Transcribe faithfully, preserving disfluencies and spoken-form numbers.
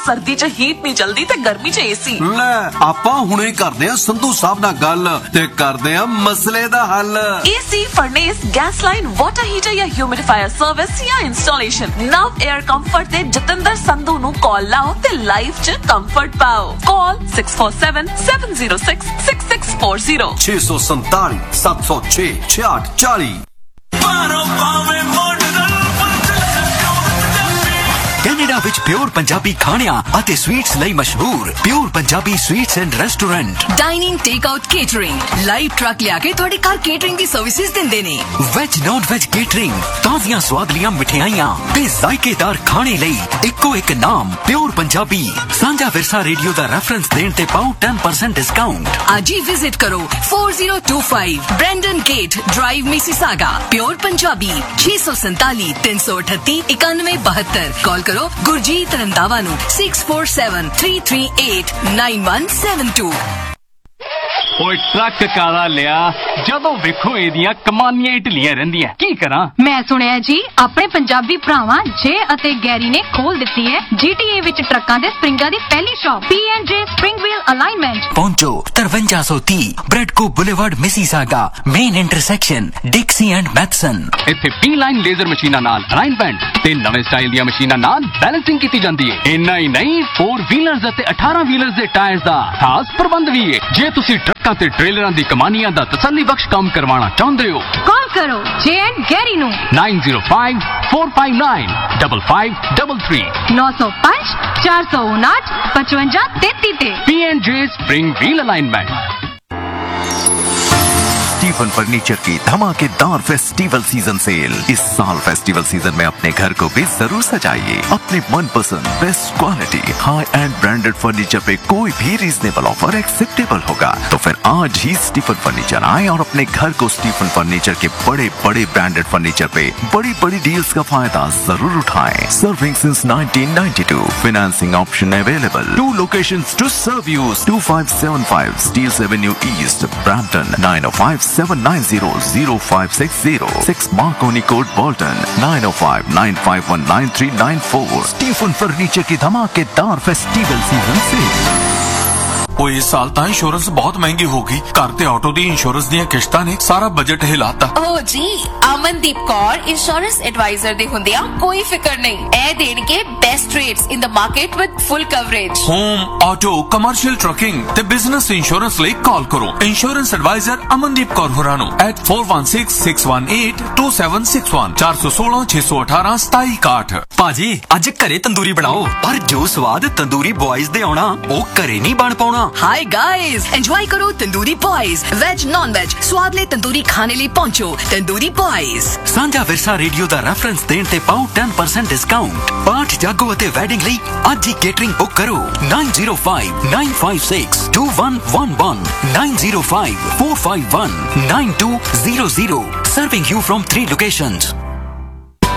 सर्दी च हीट नहीं चलदी ते गर्मी च एसी। ले आपां हुणे करदे आ संधू साहब नाल गल ते करदे आ मसले दा हल। AC, furnace, gas line, water heater या ह्यूमिडिफायर सर्विस या इंस्टॉलेशन, नव एयर कंफर्ट ते जतिंदर संधू नु कॉल लाओ ते लाइफ च कंफर्ट पाओ। Call six four seven seven zero six six six four zero छे सौ संताली सात सौ छे छियाठ चाली। ਕੈਨੇਡਾ ਵਿੱਚ ਪਿਓਰ ਪੰਜਾਬੀ ਖਾਣਿਆਂ ਅਤੇ ਸਵੀਟਸ ਲਈ ਮਸ਼ਹੂਰ pure Punjabi sweets and restaurant dining take out catering live truck ਲਿਆ ਕੇ ਤੁਹਾਡੇ ਘਰ ਕੇਟਰਿੰਗ ਦੀ ਸਰਵਿਸਿਜ਼ ਦਿੰਦੇ ਨੇ ਵੈਜ ਨੌਨ ਵੈਜ ਕੇਟਰਿੰਗ ਤਾਜ਼ੀਆਂ ਸਵਾਦਲੀਆਂ ਮਿਠਾਈਆਂ ਤੇ ਜ਼ਾਇਕੇਦਾਰ ਖਾਣੇ ਲਈ ਇੱਕੋ ਇੱਕ ਨਾਮ ਪਿਓਰ ਪੰਜਾਬੀ ਸਾਂਝਾ ਵਿਰਸਾ ਰੇਡੀਓ ਦਾ ਰੈਫਰੈਂਸ ਦੇਣ ਤੇ ਪਾਓ ten percent ਡਿਸਕਾਊਂਟ ਅੱਜ ਹੀ ਵਿਜ਼ਿਟ ਕਰੋ four zero two five Brandon gate drive Mississauga pure Punjabi ਛੇ ਸੌ ਸੰਤਾਲੀ ਤਿੰਨ ਸੌ ਅਠੱਤੀ ਇਕਾਨਵੇਂ ਬਹੱਤਰ ਕਾਲ ਕਰੋ ਗੁਰਜੀਤ ਰੰਦਾਵਾ ਨੂੰ six four seven three three eight nine one seven two। ਓਏ ਟਰੱਕ ਕਾਲਾ ਲਿਆ ਜਦੋਂ ਵੇਖੋ ਇਹਦੀਆਂ ਕਮਾਨੀਆਂ ਢਿੱਲੀਆਂ ਰਹਿੰਦੀਆਂ ਕੀ ਕਰਾਂ। ਮੈਂ ਸੁਣਿਆ ਜੀ ਆਪਣੇ ਪੰਜਾਬੀ ਭਰਾਵਾਂ ਜੇ ਅਤੇ ਗੈਰੀ ਨੇ ਖੋਲ ਦਿੱਤੀ ਹੈ ਜੀਟੀਏ ਵਿੱਚ ਟਰੱਕਾਂ ਦੇ ਸਪਰਿੰਗਾਂ ਦੀ ਪਹਿਲੀ ਸ਼ਾਪ ਪੀ ਐਂਡ ਜੇ ਸਪਰਿੰਗ ਵੀਲ ਅਲਾਈਨਮੈਂਟ। ਪਹੁੰਚੋ ਤਰਵੰਜਾ ਸੌ ਤੀਹ ਬ੍ਰੈਡਕੋ boulevard Mississauga main intersection ਡਿਕਸੀ and Matheson. ਇੱਥੇ ਪੀ ਲਾਈਨ ਲੇਜ਼ਰ ਮਸ਼ੀਨਾਂ ਨਾਲ ਅਲਾਈਨਮੈਂਟ ਤੇ ਨਵੇਂ ਸਟਾਈਲ ਦੀਆਂ ਮਸ਼ੀਨਾਂ ਨਾਲ ਬੈਲੈਂਸਿੰਗ ਕੀਤੀ ਜਾਂਦੀ ਹੈ। ਇੰਨਾ ਹੀ ਨਹੀਂ ਫੋਰ ਵੀਲਰਸ ਅਤੇ ਅਠਾਰਾਂ ਵੀਲਰਸ ਦੇ ਟਾਇਰਸ ਦਾ ਖਾਸ ਪ੍ਰਬੰਧ ਵੀ ਹੈ। ਜੇ ਤੁਸੀਂ ਟਰੱਕਾਂ ਤੇ ਟ੍ਰੇਲਰਾਂ ਦੀ ਕਮਾਨੀਆਂ ਦਾ ਤਸੱਲੀ ਬਖਸ਼ ਕੰਮ ਕਰਵਾਉਣਾ ਚਾਹੁੰਦੇ ਹੋ ਕਾਲ ਕਰੋ ਜੇ ਐਂਡ ਗੈਰੀ ਨੂੰ nine zero five four five nine five five three three ਨੌ ਸੌ ਪੰਜ ਚਾਰ ਸੌ ਉਨਾਹਠ ਪਚਵੰਜਾ ਤੇਤੀ ਤੇ P and J Spring Wheel Alignment। Stephen furniture की धमाकेदार फेस्टिवल सीजन सेल। इस साल फेस्टिवल सीजन में अपने घर को भी जरूर सजाइए अपने मनपसंद best quality high and branded furniture पे कोई भी रीजनेबल ऑफर एक्सेप्टेबल होगा। तो फिर आज ही स्टीफन फर्नीचर आए और अपने घर को स्टीफन फर्नीचर के बड़े बड़े ब्रांडेड फर्नीचर पे बड़ी बड़ी डील्स का फायदा जरूर उठाएं। Serving since nineteen ninety-two, financing option available। Two locations to serve you: two five seven five Steeles Avenue East, Brampton, nine oh five seven nine zero zero five six zero, six Marconi Court, Bolton, nine oh five nine five one nine three nine four। Stephen furniture की धमाकेदार festival season cell. ਉਹ ਇਸ ਸਾਲ ਤਾਂ insurance ਬਹੁਤ ਮਹਿੰਗੀ ਹੋ ਗਈ। ਘਰ ਤੇ ਆਟੋ ਦੀ ਇੰਸ਼ੋਰੈਂਸ ਦੀਆਂ ਕਿਸ਼ਤਾਂ ਨੇ ਸਾਰਾ ਬਜਟ ਹਿਲਾਤਾ। ਓ ਜੀ ਅਮਨਦੀਪ ਕੌਰ ਇੰਸ਼ੋਰੈਂਸ ਐਡਵਾਈਜ਼ਰ ਦੇ ਹੁੰਦਿਆਂ ਕੋਈ ਫਿਕਰ ਨਹੀਂ। ਇਹ ਦੇਣਗੇ best rates in the market with full coverage. Home auto commercial trucking ਤੇ ਬਿਜ਼ਨਸ ਇੰਸ਼ੋਰੈਂਸ ਲਈ ਕਾਲ ਕਰੋ ਇੰਸ਼ੋਰੈਂਸ ਐਡਵਾਈਜ਼ਰ ਅਮਨਦੀਪ ਕੌਰ ਹੋਰਾਂ ਨੂੰ at four one six six one eight two seven six one ਚਾਰ ਸੌ ਸੋਲਾਂ ਛੇ ਸੌ ਅਠਾਰਾਂ ਸਤਾਈ ਇਕਾਹਠ। ਭਾਜੀ ਅੱਜ ਘਰੇ ਤੰਦੂਰੀ ਬਣਾਓ ਪਰ ਜੋ ਸਵਾਦ ਤੰਦੂਰੀ ਬॉयਜ਼ ਦੇ ਆਉਣਾ ਉਹ ਘਰੇ ਨਹੀਂ ਬਣ ਪਾਉਣਾ। हाय गाइस एंजॉय करो tandoori boys veg non veg स्वादले tandoori खाने लिए पहुंचो तंदूरी बॉयज। ਸਾਂਝਾ ਵਿਰਸਾ ਰੇਡੀਓ ਦਾ ਰੈਫਰੈਂਸ ਦੇਣ ਤੇ ਪਾਓ ten percent ਡਿਸਕਾਊਂਟ। ਪਾਠ ਜਾਗੋ ਅਤੇ ਵੈਡਿੰਗ ਲਈ ਅੱਜ ਹੀ ਕੇਟਰਿੰਗ ਬੁੱਕ ਕਰੋ nine zero five nine five six two one one one nine zero five four five one nine two zero zero serving you from three locations।